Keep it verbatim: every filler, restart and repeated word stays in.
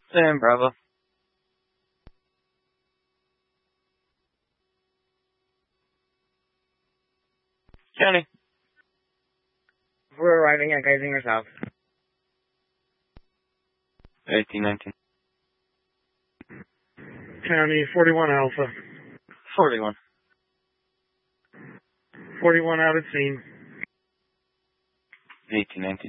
Sam Bravo. County. We're arriving at Geisinger South. eighteen nineteen. County, forty-one Alpha. forty-one. forty-one out at scene. eighteen nineteen.